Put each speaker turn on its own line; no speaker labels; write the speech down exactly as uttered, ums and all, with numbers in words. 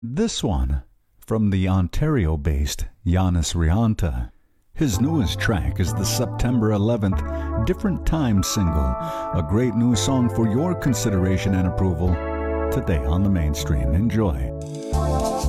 This one from the Ontario-based Giannis Rianta. His newest track is the September eleventh Different Time single, a great new song for your consideration and approval today on the mainstream. Enjoy.